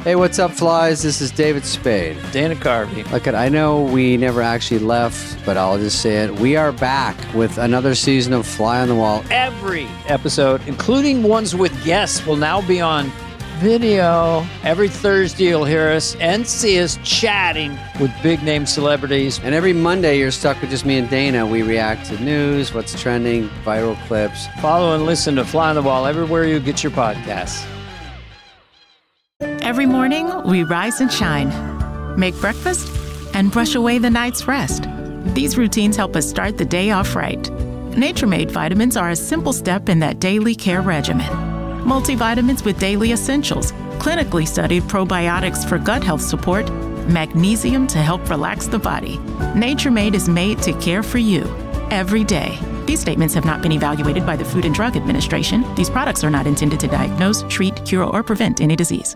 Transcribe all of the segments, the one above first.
Hey, what's up, flies? This is David Spade. Dana Carvey. Look, I know we never actually left, but I'll just say it. We are back with another season of Fly on the Wall. Every episode, including ones with guests, will now be on video. Every Thursday, you'll hear us and see us chatting with big-name celebrities. And every Monday, you're stuck with just me and Dana. We react to news, what's trending, viral clips. Follow and listen to Fly on the Wall everywhere you get your podcasts. Every morning, we rise and shine, make breakfast, and brush away the night's rest. These routines help us start the day off right. Nature-Made vitamins are a simple step in that daily care regimen. Multivitamins with daily essentials, clinically studied probiotics for gut health support, magnesium to help relax the body. Nature-Made is made to care for you every day. These statements have not been evaluated by the Food and Drug Administration. These products are not intended to diagnose, treat, cure, or prevent any disease.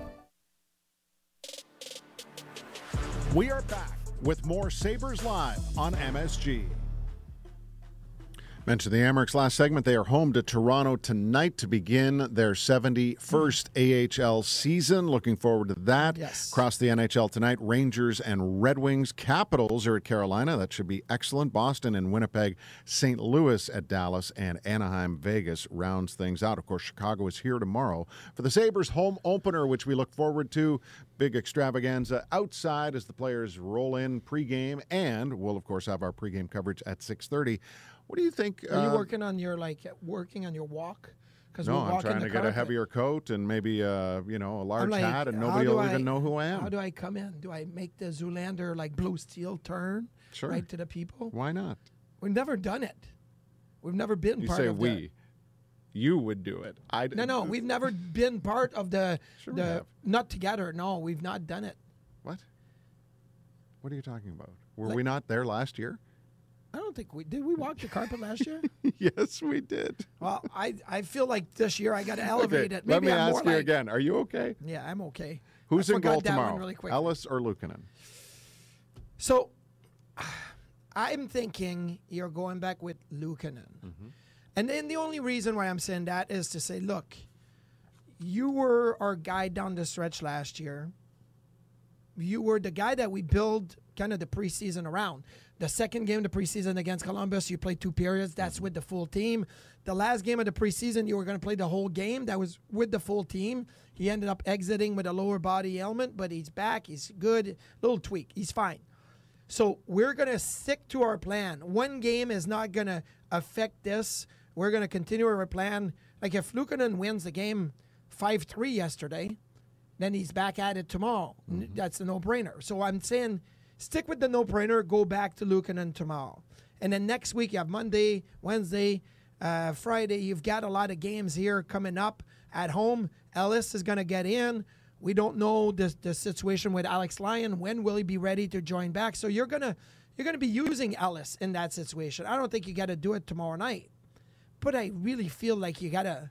We are back with more Sabres Live on MSG. Mentioned the Amerks last segment. They are home to Toronto tonight to begin their 71st AHL season. Looking forward to that. Yes. Across the NHL tonight, Rangers and Red Wings. Capitals are at Carolina. That should be excellent. Boston and Winnipeg. St. Louis at Dallas. And Anaheim, Vegas rounds things out. Of course, Chicago is here tomorrow for the Sabres home opener, which we look forward to. Big extravaganza outside as the players roll in pregame. And we'll, of course, have our pregame coverage at 6:30. What do you think? Are you working on your walk? No, I'm trying to get a heavier coat and maybe a large hat, and nobody will even know who I am. How do I come in? Do I make the Zoolander blue steel turn right to the people? Why not? We've never done it. We've never been you part say of we. You would do it. No, we've never been part of the we have. not together. No, we've not done it. What? What are you talking about? Were we not there last year? I don't think we did. We walk the carpet last year? Yes, we did. Well, I feel like this year I got to elevate it. Maybe let me I'm ask you again. Are you okay? Yeah, I'm okay. Who's in goal tomorrow? Really Ellis or Luukkonen? So, I'm thinking you're going back with Luukkonen. Mm-hmm. And then the only reason why I'm saying that is to say, look, you were our guy down the stretch last year. You were the guy that we build kind of the preseason around. The second game of the preseason against Columbus, you played 2 periods. That's with the full team. The last game of the preseason, you were going to play the whole game. That was with the full team. He ended up exiting with a lower body ailment, but he's back. He's good. Little tweak. He's fine. So we're going to stick to our plan. One game is not going to affect this. We're going to continue our plan. Like if Luukkonen wins the game 5-3 yesterday, then he's back at it tomorrow. Mm-hmm. That's a no-brainer. So I'm saying stick with the no-brainer, go back to Luukkonen tomorrow. And then next week you have Monday, Wednesday, Friday. You've got a lot of games here coming up at home. Ellis is going to get in. We don't know the situation with Alex Lyon. When will he be ready to join back? So you're gonna be using Ellis in that situation. I don't think you got to do it tomorrow night. But I really feel like you gotta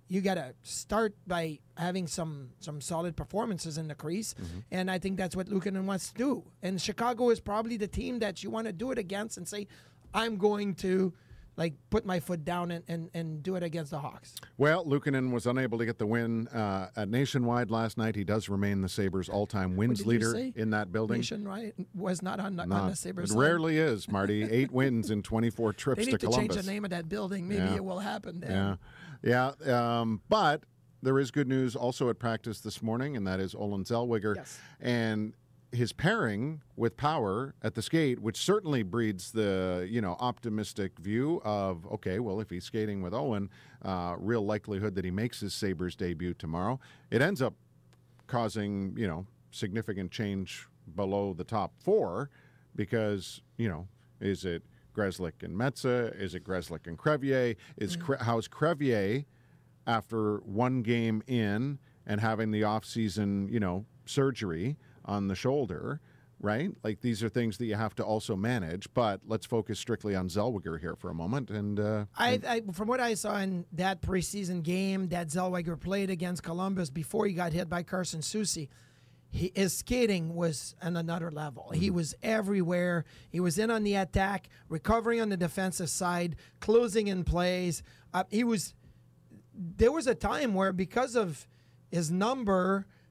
start by having some solid performances in the crease, and I think that's what Luukkonen wants to do. And Chicago is probably the team that you want to do it against and say, I'm going to put my foot down and do it against the Hawks. Well, Luukkonen was unable to get the win at Nationwide last night. He does remain the Sabres' all-time wins leader in that building. Nationwide was not on the Sabres. It rarely is, Marty. 8 wins in 24 trips to Columbus. They need to change the name of that building. Maybe it will happen then. Yeah. But there is good news also at practice this morning, and that is Olen Zellweger. Yes. And his pairing with Power at the skate, which certainly breeds the optimistic view of, okay, well, if he's skating with Owen, real likelihood that he makes his Sabres debut tomorrow. It ends up causing significant change below the top 4 because is it Grzelcyk and Metsä? Is it Grzelcyk and Crevier? How's Crevier after one game in and having the off-season surgery on the shoulder, right? These are things that you have to also manage, but let's focus strictly on Zellweger here for a moment. And I from what I saw in that preseason game that Zellweger played against Columbus before he got hit by Carson Soucy, his skating was on another level. He was everywhere. He was in on the attack, recovering on the defensive side, closing in plays. There was a time where because of his number,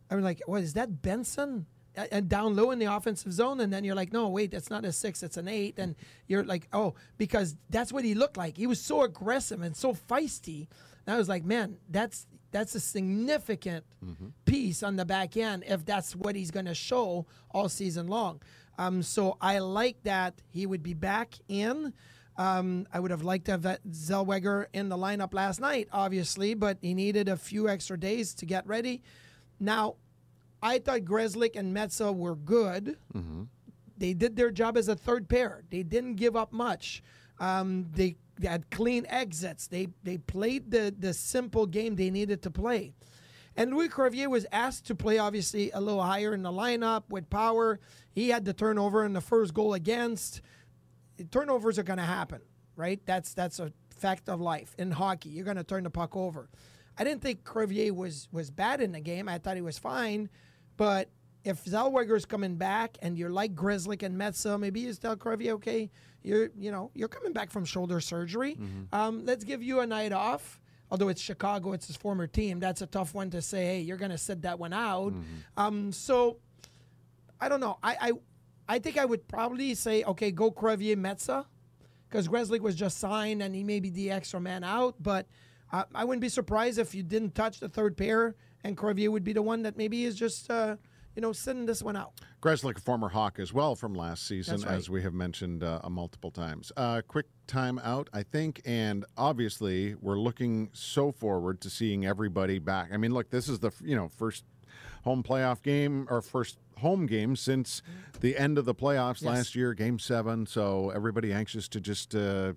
I'm like, what is that, Benson? And down low in the offensive zone, and then you're like, no, wait, that's not a 6, it's an 8. And you're like, oh, because that's what he looked like. He was so aggressive and so feisty. And I was like, man, that's a significant piece on the back end if that's what he's going to show all season long. So I like that he would be back in. I would have liked to have Zellweger in the lineup last night, obviously, but he needed a few extra days to get ready. Now, I thought Grzelcyk and Mensah were good. They did their job as a third pair. They didn't give up much. They had clean exits. They played the simple game they needed to play. And Louis Crevier was asked to play, obviously, a little higher in the lineup with power. He had the turnover in the first goal against. Turnovers are going to happen, right? That's a fact of life. In hockey, you're going to turn the puck over. I didn't think Crevier was bad in the game. I thought he was fine. But if Zellweger's coming back and you're like Grzelcyk and Mensah, maybe you tell Crevier, okay, you're coming back from shoulder surgery. Let's give you a night off. Although it's Chicago, it's his former team. That's a tough one to say, hey, you're going to sit that one out. So I don't know. I think I would probably say, okay, go Crevier, Mensah, because Grzelcyk was just signed and he may be the extra man out. But I wouldn't be surprised if you didn't touch the third pair and Crevier would be the one that maybe is just, sitting this one out. Grzelcyk, a former Hawk as well from last season, That's right. as we have mentioned multiple times. Quick time out, I think, and obviously we're looking so forward to seeing everybody back. I mean, look, this is the first home playoff game or first home game since the end of the playoffs last year, Game 7. So everybody anxious to just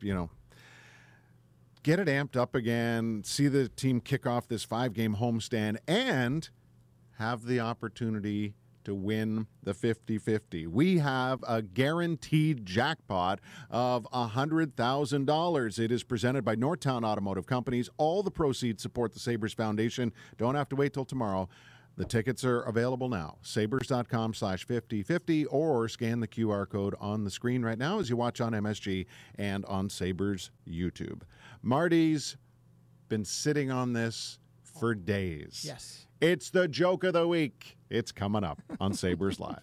get it amped up again, see the team kick off this 5-game homestand, and have the opportunity to win the 50-50. We have a guaranteed jackpot of $100,000. It is presented by Northtown Automotive Companies. All the proceeds support the Sabres Foundation. Don't have to wait till tomorrow. The tickets are available now. Sabres.com/5050 or scan the QR code on the screen right now as you watch on MSG and on Sabres YouTube. Marty's been sitting on this for days. Yes. It's the joke of the week. It's coming up on Sabres Live.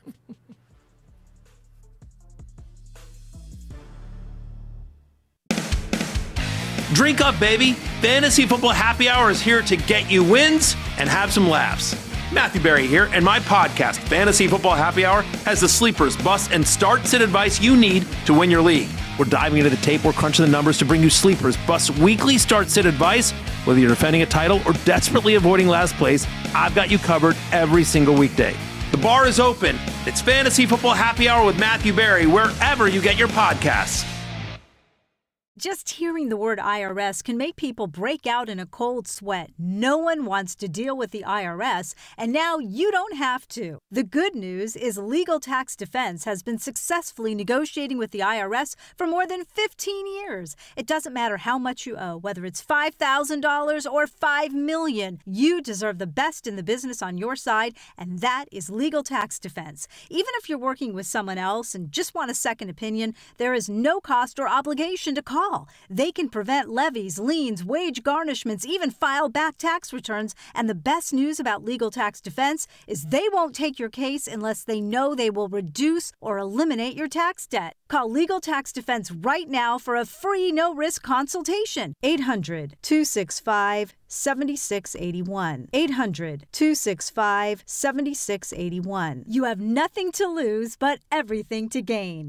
Drink up, baby. Fantasy Football Happy Hour is here to get you wins and have some laughs. Matthew Berry here, and my podcast, Fantasy Football Happy Hour, has the sleepers, bust, and start-sit advice you need to win your league. We're diving into the tape, we're crunching the numbers to bring you sleepers, bust, weekly start-sit advice. Whether you're defending a title or desperately avoiding last place, I've got you covered every single weekday. The bar is open. It's Fantasy Football Happy Hour with Matthew Berry, wherever you get your podcasts. Just hearing the word IRS can make people break out in a cold sweat. No one wants to deal with the IRS, and now you don't have to. The good news is Legal Tax Defense has been successfully negotiating with the IRS for more than 15 years. It doesn't matter how much you owe, whether it's $5,000 or $5 million. You deserve the best in the business on your side, and that is Legal Tax Defense. Even if you're working with someone else and just want a second opinion, there is no cost or obligation to call. They can prevent levies, liens, wage garnishments, even file back tax returns. And the best news about Legal Tax Defense is they won't take your case unless they know they will reduce or eliminate your tax debt. Call Legal Tax Defense right now for a free no-risk consultation. 800-265-7681. 800-265-7681. You have nothing to lose but everything to gain.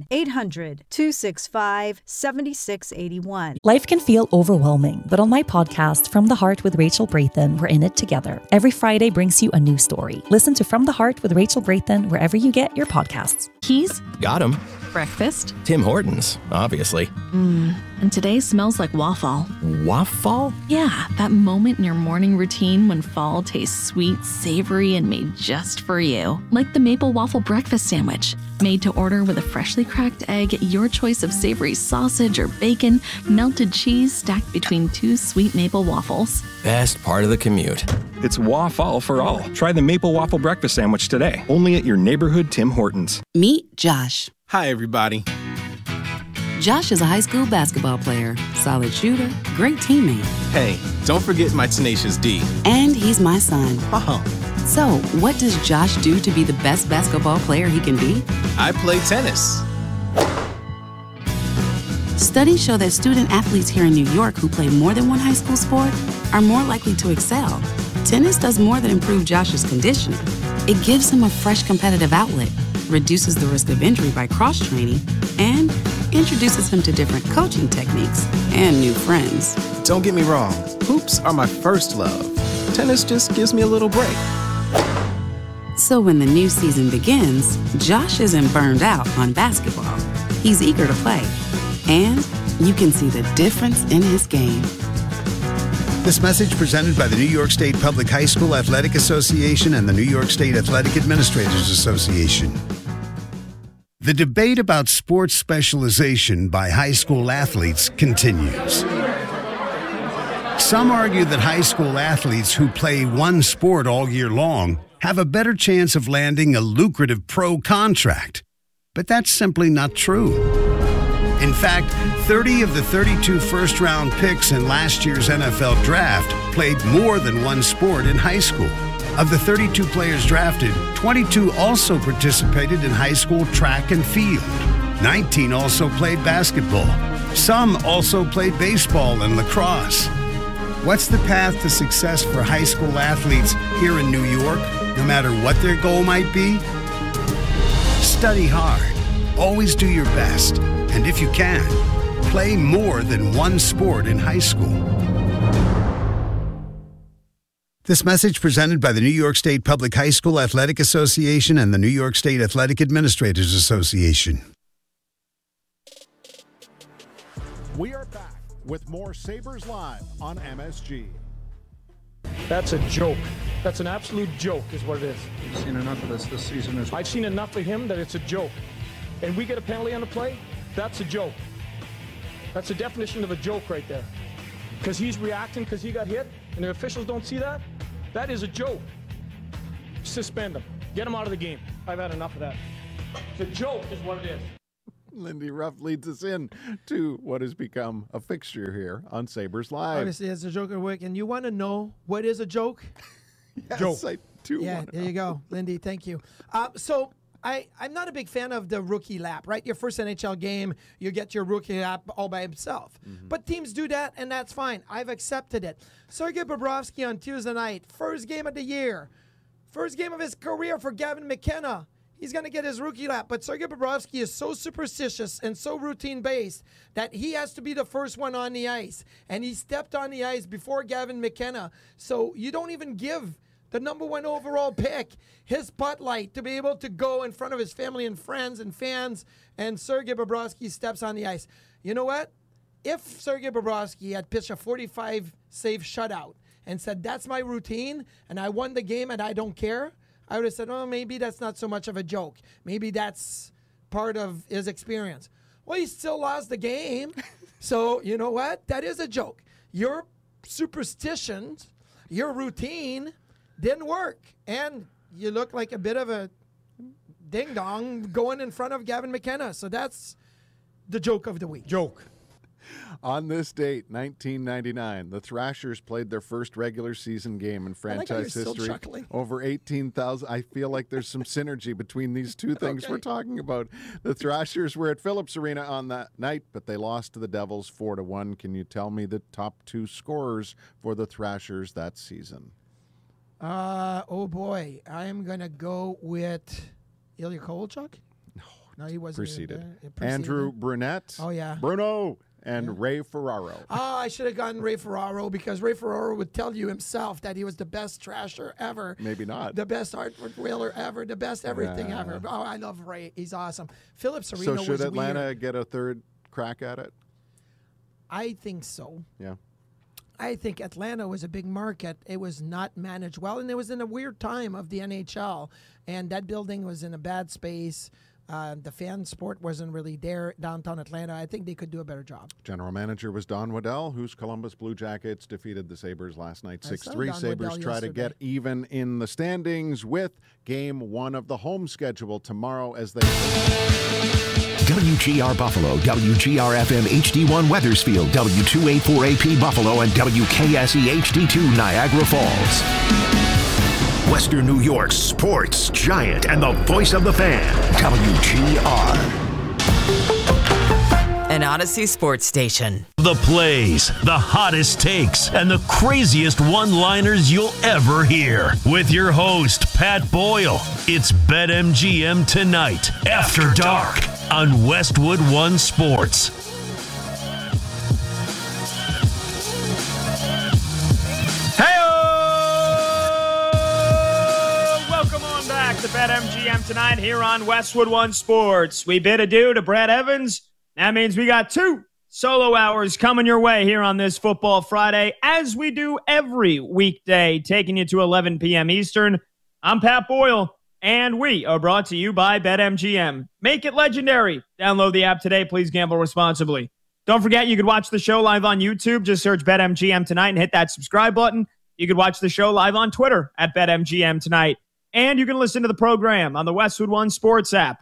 800-265-7681. Life can feel overwhelming, but on my podcast, From the Heart with Rachel Brathen, we're in it together. Every Friday brings you a new story. Listen to From the Heart with Rachel Brathen wherever you get your podcasts. Keys? Got him. Breakfast? Tim Hortons, obviously. And today smells like waffle. Waffle? Yeah, that moment in your morning routine when fall tastes sweet, savory, and made just for you. Like the maple waffle breakfast sandwich. Made to order with a freshly cracked egg, your choice of savory sausage or bacon, melted cheese stacked between 2 sweet maple waffles. Best part of the commute. It's waffle for all. Try the maple waffle breakfast sandwich today. Only at your neighborhood Tim Hortons. Meet Josh. Hi, everybody. Josh is a high school basketball player, solid shooter, great teammate. Hey, don't forget my tenacious D. And he's my son. Oh. So, what does Josh do to be the best basketball player he can be? I play tennis. Studies show that student athletes here in New York who play more than one high school sport are more likely to excel. Tennis does more than improve Josh's conditioning. It gives him a fresh competitive outlet, reduces the risk of injury by cross-training, and introduces him to different coaching techniques and new friends. Don't get me wrong, hoops are my first love. Tennis just gives me a little break. So when the new season begins, Josh isn't burned out on basketball. He's eager to play. And you can see the difference in his game. This message presented by the New York State Public High School Athletic Association and the New York State Athletic Administrators Association. The debate about sports specialization by high school athletes continues. Some argue that high school athletes who play one sport all year long have a better chance of landing a lucrative pro contract. But that's simply not true. In fact, 30 of the 32 first-round picks in last year's NFL draft played more than one sport in high school. Of the 32 players drafted, 22 also participated in high school track and field. 19 also played basketball. Some also played baseball and lacrosse. What's the path to success for high school athletes here in New York, no matter what their goal might be? Study hard. Always do your best. And if you can, play more than one sport in high school. This message presented by the New York State Public High School Athletic Association and the New York State Athletic Administrators Association. We are back with more Sabres Live on MSG. That's a joke. That's an absolute joke is what it is. You've seen enough of this season as well. I've seen enough of him that it's a joke. And we get a penalty on the play, that's a joke. That's the definition of a joke right there. Because he's reacting because he got hit, and the officials don't see that. That is a joke. Suspend him. Get him out of the game. I've had enough of that. It's a joke is what it is. Lindy Ruff leads us in to what has become a fixture here on Sabres Live. Obviously, it's a joke of the week. And you want to know what is a joke? Yes, joke. I do. Yeah, there you go, Lindy. Thank you. I'm not a big fan of the rookie lap, right? Your first NHL game, you get your rookie lap all by himself. Mm-hmm. But teams do that, and that's fine. I've accepted it. Sergei Bobrovsky on Tuesday night, first game of the year, first game of his career for Gavin McKenna. He's going to get his rookie lap. But Sergei Bobrovsky is so superstitious and so routine-based that he has to be the first one on the ice. And he stepped on the ice before Gavin McKenna. So you don't even give the number one overall pick his spotlight to be able to go in front of his family and friends and fans, and Sergei Bobrovsky steps on the ice. You know what? If Sergei Bobrovsky had pitched a 45-save shutout and said, that's my routine, and I won the game and I don't care, I would have said, oh, maybe that's not so much of a joke. Maybe that's part of his experience. Well, he still lost the game. So, you know what? That is a joke. Your superstitions, your routine didn't work. And you look like a bit of a ding-dong going in front of Gavin McKenna. So that's the joke of the week. Joke. On this date, 1999, the Thrashers played their first regular season game in franchise history. Over 18,000. I feel like there's some synergy between these two things we're talking about. The Thrashers were at Phillips Arena on that night, but they lost to the Devils 4-1. Can you tell me the top two scorers for the Thrashers that season? Oh boy, I'm gonna go with Ilya Kovalchuk. No, he wasn't. Preceded. Andrew Brunette. Oh yeah, Bruno and Ray Ferraro. I should have gotten Ray Ferraro because Ray Ferraro would tell you himself that he was the best trasher ever. Maybe not. The best Hartford Whaler ever. The best everything ever. Oh, I love Ray. He's awesome. Phillips Arena was weird. So should Atlanta get a third crack at it? I think so. Yeah. I think Atlanta was a big market. It was not managed well, and it was in a weird time of the NHL, and that building was in a bad space. The fan sport wasn't really there downtown Atlanta. I think they could do a better job. General manager was Don Waddell, whose Columbus Blue Jackets defeated the Sabres last night 6-3. Sabres try to get even in the standings with Game 1 of the home schedule tomorrow as they... WGR Buffalo, WGR-FM HD1 Wethersfield, W284AP Buffalo, and WKSE HD2 Niagara Falls. Western New York's sports giant and the voice of the fan, WGR. An Odyssey sports station. The plays, the hottest takes, and the craziest one-liners you'll ever hear. With your host, Pat Boyle. It's BetMGM Tonight, After Dark, on Westwood One Sports. Welcome on back to BetMGM Tonight here on Westwood One Sports. We bid adieu to Brad Evans. That means we got 2 solo hours coming your way here on this Football Friday, as we do every weekday, taking you to 11 p.m. Eastern. I'm Pat Boyle, and we are brought to you by BetMGM. Make it legendary. Download the app today. Please gamble responsibly. Don't forget, you could watch the show live on YouTube. Just search BetMGM Tonight and hit that subscribe button. You could watch the show live on Twitter at BetMGM Tonight. And you can listen to the program on the Westwood One Sports app,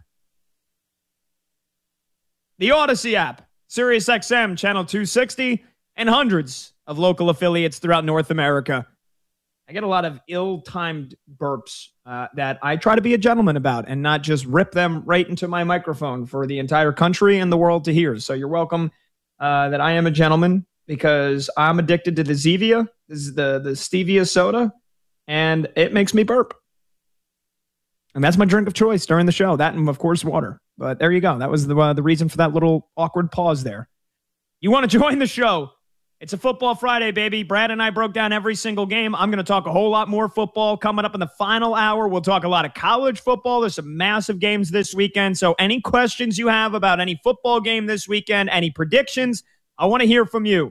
the Odyssey app, SiriusXM Channel 260, and hundreds of local affiliates throughout North America. I get a lot of ill-timed burps that I try to be a gentleman about and not just rip them right into my microphone for the entire country and the world to hear. So you're welcome that I am a gentleman, because I'm addicted to the Zevia. This is the stevia soda, and it makes me burp. And that's my drink of choice during the show. That and, of course, water. But there you go. That was the reason for that little awkward pause there. You want to join the show? It's a Football Friday, baby. Brad and I broke down every single game. I'm going to talk a whole lot more football coming up in the final hour. We'll talk a lot of college football. There's some massive games this weekend. So any questions you have about any football game this weekend, any predictions, I want to hear from you.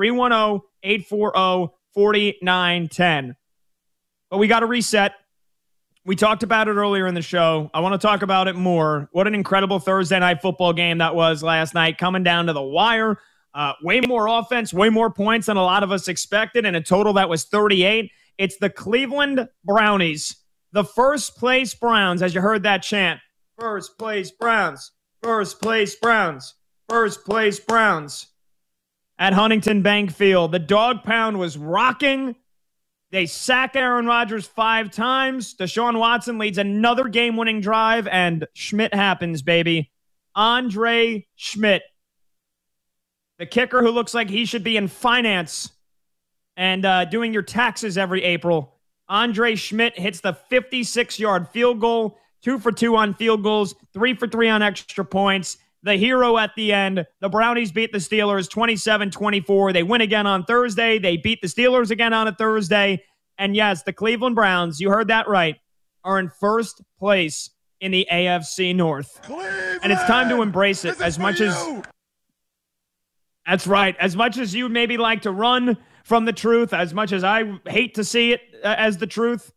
310-840-4910. But we got to reset. We talked about it earlier in the show. I want to talk about it more. What an incredible Thursday night football game that was last night, coming down to the wire. Way more offense, way more points than a lot of us expected. And in total, that was 38. It's the Cleveland Brownies, the first place Browns, as you heard that chant. First place Browns, first place Browns, first place Browns. At Huntington Bank Field, the dog pound was rocking. They sack Aaron Rodgers 5 times. Deshaun Watson leads another game-winning drive, and Schmidt happens, baby. Andre Schmidt, the kicker who looks like he should be in finance and doing your taxes every April. Andre Schmidt hits the 56-yard field goal, 2 for 2 on field goals, 3 for 3 on extra points. The hero at the end. The Brownies beat the Steelers 27-24. They win again on Thursday. They beat the Steelers again on a Thursday. And yes, the Cleveland Browns, you heard that right, are in first place in the AFC North. Cleveland! And it's time to embrace it as much as... That's right. As much as you maybe like to run from the truth, as much as I hate to see it as the truth,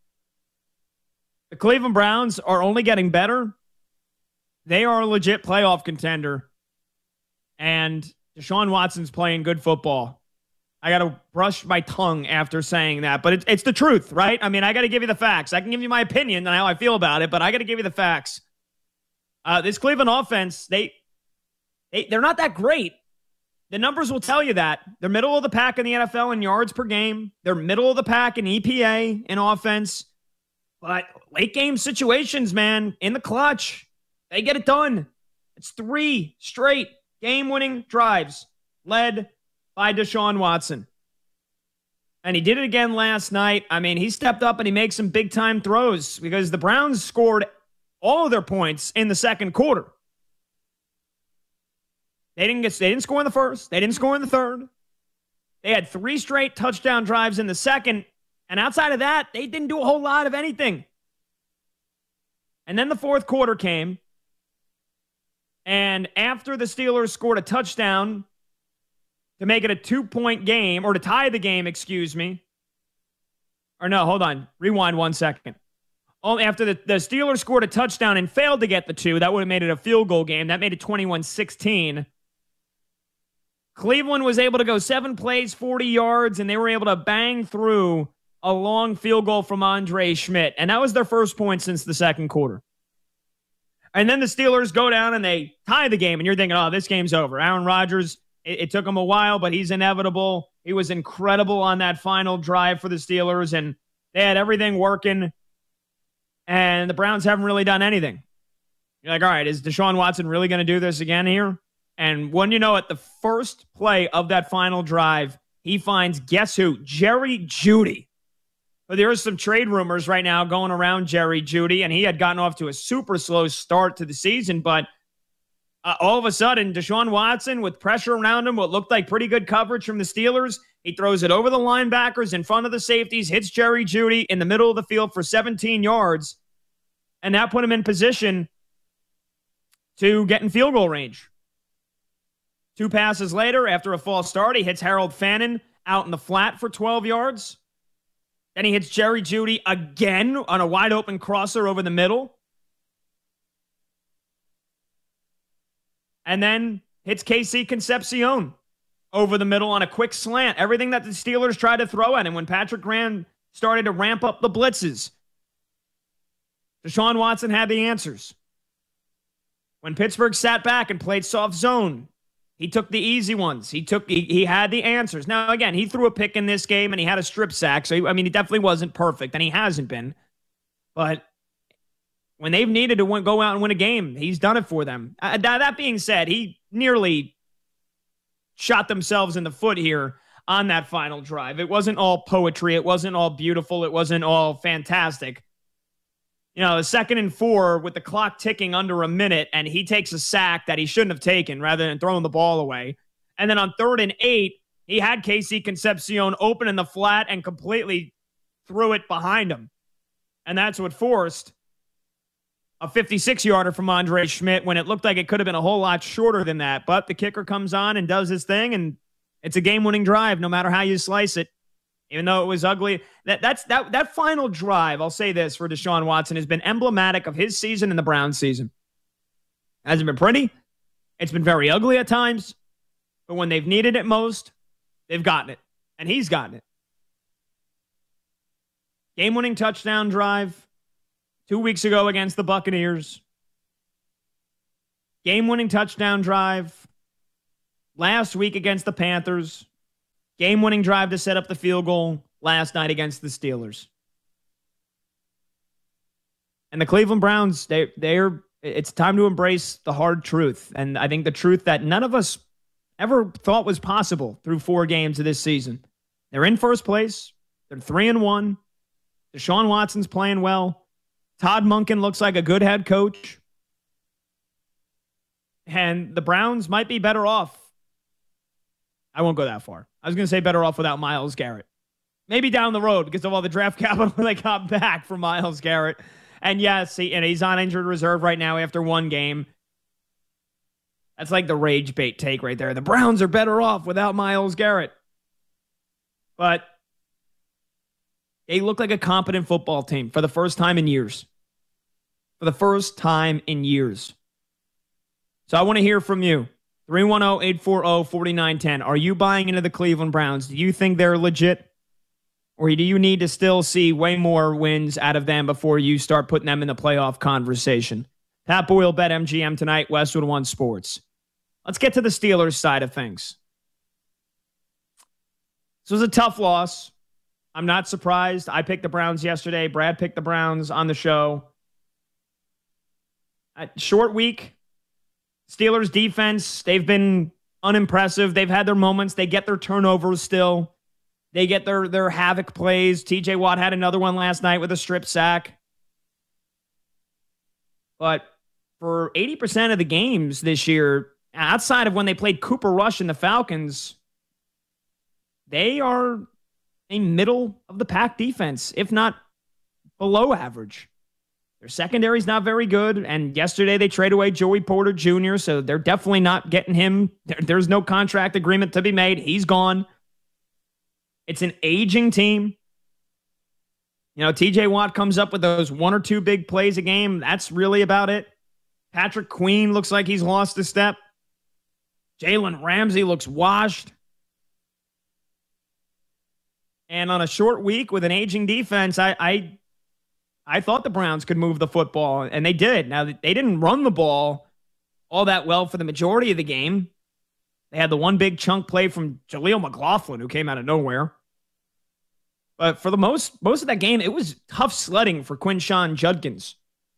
the Cleveland Browns are only getting better. They are a legit playoff contender, and Deshaun Watson's playing good football. I got to brush my tongue after saying that, but it's the truth, right? I mean, I got to give you the facts. I can give you my opinion on how I feel about it, but I got to give you the facts. This Cleveland offense, they're not that great. The numbers will tell you that. They're middle of the pack in the NFL in yards per game. They're middle of the pack in EPA in offense. But late game situations, man, in the clutch, they get it done. It's 3 straight game-winning drives led by Deshaun Watson. And he did it again last night. I mean, he stepped up and he makes some big-time throws because the Browns scored all of their points in the second quarter. They didn't score in the first. They didn't score in the third. They had 3 straight touchdown drives in the second. And outside of that, they didn't do a whole lot of anything. And then the fourth quarter came. And after the Steelers scored a touchdown to make it a 2-point game, or to tie the game, excuse me. Or no, hold on. Rewind 1 second. Only after the Steelers scored a touchdown and failed to get the 2, that would have made it a field goal game. That made it 21-16. Cleveland was able to go 7 plays, 40 yards, and they were able to bang through a long field goal from Andre Schmidt. And that was their first point since the second quarter. And then the Steelers go down and they tie the game. And you're thinking, oh, this game's over. Aaron Rodgers, it took him a while, but he's inevitable. He was incredible on that final drive for the Steelers. And they had everything working. And the Browns haven't really done anything. You're like, all right, is Deshaun Watson really going to do this again here? And when you know it, the first play of that final drive, he finds, guess who? Jerry Jeudy. But there are some trade rumors right now going around Jerry Jeudy, and he had gotten off to a super slow start to the season, but all of a sudden, Deshaun Watson, with pressure around him, what looked like pretty good coverage from the Steelers, he throws it over the linebackers in front of the safeties, hits Jerry Jeudy in the middle of the field for 17 yards, and that put him in position to get in field goal range. 2 passes later, after a false start, he hits Harold Fannin out in the flat for 12 yards. Then he hits Jerry Jeudy again on a wide open crosser over the middle. And then hits KC Concepcion over the middle on a quick slant. Everything that the Steelers tried to throw at him when Patrick Graham started to ramp up the blitzes. Deshaun Watson had the answers. When Pittsburgh sat back and played soft zone, he took the easy ones. He had the answers. Now, again, he threw a pick in this game and he had a strip sack. So, he definitely wasn't perfect, and he hasn't been. But when they've needed to go out and win a game, he's done it for them. That being said, he nearly shot themselves in the foot here on that final drive. It wasn't all poetry. It wasn't all beautiful. It wasn't all fantastic. The 2nd and 4 with the clock ticking under a minute, and he takes a sack that he shouldn't have taken rather than throwing the ball away. And then on 3rd and 8, he had KC Concepcion open in the flat and completely threw it behind him. And that's what forced a 56-yarder from Andre Schmidt when it looked like it could have been a whole lot shorter than that. But the kicker comes on and does his thing, and it's a game-winning drive no matter how you slice it. Even though it was ugly, that final drive, I'll say this for Deshaun Watson, has been emblematic of his season and the Browns season. It hasn't been pretty. It's been very ugly at times. But when they've needed it most, they've gotten it. And he's gotten it. Game-winning touchdown drive 2 weeks ago against the Buccaneers. Game-winning touchdown drive last week against the Panthers. Game-winning drive to set up the field goal last night against the Steelers. And the Cleveland Browns, it's time to embrace the hard truth. And I think the truth that none of us ever thought was possible through 4 games of this season. They're in first place. They're 3-1. Deshaun Watson's playing well. Todd Monken looks like a good head coach. And the Browns might be better off. I won't go that far. I was going to say better off without Myles Garrett. Maybe down the road because of all the draft capital they got back from Myles Garrett. And yes, he's on injured reserve right now after 1 game. That's like the rage bait take right there. The Browns are better off without Myles Garrett. But they look like a competent football team for the first time in years. For the first time in years. So I want to hear from you. 310-840-4910. Are you buying into the Cleveland Browns? Do you think they're legit? Or do you need to still see way more wins out of them before you start putting them in the playoff conversation? Pat Boyle, BetMGM tonight, Westwood One Sports. Let's get to the Steelers side of things. This was a tough loss. I'm not surprised. I picked the Browns yesterday. Brad picked the Browns on the show. Short week. Steelers defense, they've been unimpressive. They've had their moments. They get their turnovers still. They get their havoc plays. TJ Watt had another one last night with a strip sack. But for 80% of the games this year, outside of when they played Cooper Rush and the Falcons, they are a middle of the pack defense, if not below average. Their secondary's not very good, and yesterday they traded away Joey Porter Jr., so they're definitely not getting him. There's no contract agreement to be made. He's gone. It's an aging team. TJ Watt comes up with those 1 or 2 big plays a game. That's really about it. Patrick Queen looks like he's lost a step. Jalen Ramsey looks washed. And on a short week with an aging defense, I thought the Browns could move the football, and they did. Now, they didn't run the ball all that well for the majority of the game. They had the one big chunk play from Jaleel McLaughlin, who came out of nowhere. But for the most of that game, it was tough sledding for Quinshon Judkins.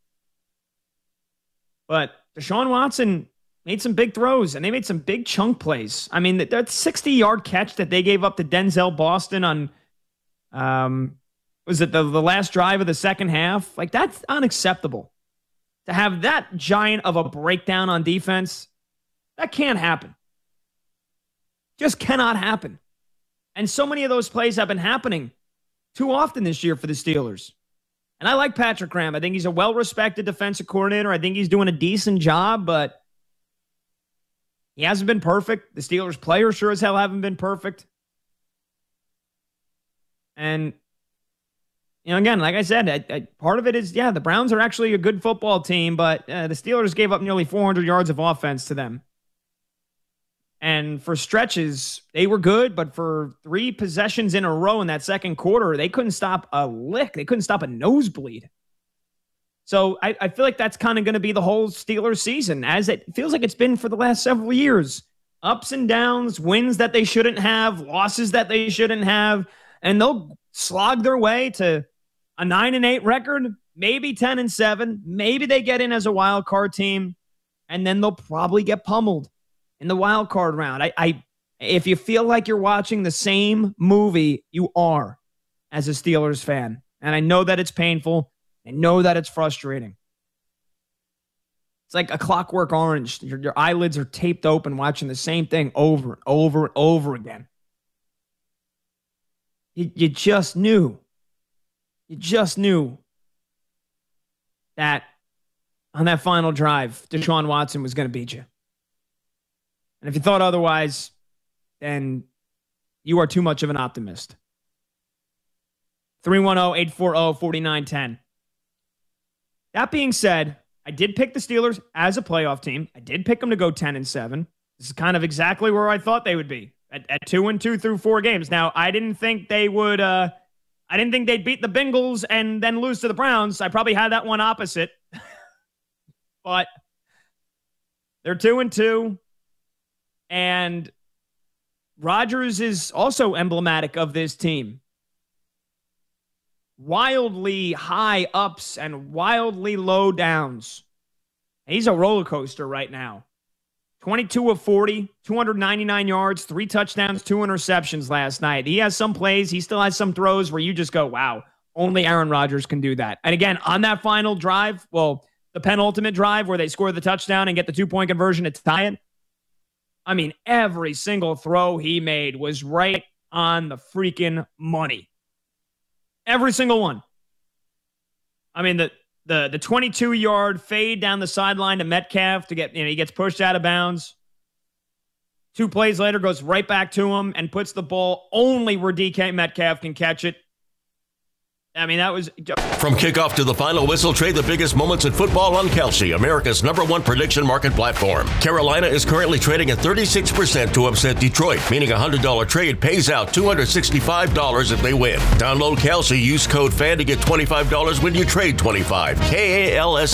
But Deshaun Watson made some big throws, and they made some big chunk plays. I mean, that 60-yard catch that they gave up to Denzel Boston on, was it the last drive of the second half? Like, that's unacceptable. To have that giant of a breakdown on defense, that can't happen. Just cannot happen. And so many of those plays have been happening too often this year for the Steelers. And I like Patrick Graham. I think he's a well-respected defensive coordinator. I think he's doing a decent job, but he hasn't been perfect. The Steelers players sure as hell haven't been perfect. And, again, like I said, part of it is, the Browns are actually a good football team, but the Steelers gave up nearly 400 yards of offense to them. And for stretches, they were good, but for 3 possessions in a row in that second quarter, they couldn't stop a lick. They couldn't stop a nosebleed. So I feel like that's kind of going to be the whole Steelers season, as it feels like it's been for the last several years. Ups and downs, wins that they shouldn't have, losses that they shouldn't have, and they'll slog their way to a 9-8 record, maybe 10-7. Maybe they get in as a wild card team, and then they'll probably get pummeled in the wild card round. If you feel like you're watching the same movie, you are as a Steelers fan. And I know that it's painful. I know that it's frustrating. It's like a Clockwork Orange. Your eyelids are taped open watching the same thing over and over and over again. You just knew. You just knew that on that final drive, Deshaun Watson was going to beat you. And if you thought otherwise, then you are too much of an optimist. 310-840-4910. That being said, I did pick the Steelers as a playoff team. I did pick them to go 10-7. This is kind of exactly where I thought they would be at 2-2 through 4 games. Now, I didn't think they would. I didn't think they'd beat the Bengals and then lose to the Browns. I probably had that one opposite, but they're 2-2. And Rodgers is also emblematic of this team. Wildly high ups and wildly low downs. He's a roller coaster right now. 22 of 40, 299 yards, 3 touchdowns, 2 interceptions last night. He has some plays. He still has some throws where you just go, wow, only Aaron Rodgers can do that. And again, on that final drive, the penultimate drive where they score the touchdown and get the 2-point conversion to tie it, I mean, every single throw he made was right on the freaking money. Every single one. I mean, the 22-yard fade down the sideline to Metcalf to get, he gets pushed out of bounds. 2 plays later, goes right back to him and puts the ball only where DK Metcalf can catch it. I mean, that was... From kickoff to the final whistle, trade the biggest moments in football on Kelsey, America's #1 prediction market platform. Carolina is currently trading at 36% to upset Detroit, meaning a $100 trade pays out $265 if they win. Download Kelsey, use code FAN to get $25 when you trade $25. KALS.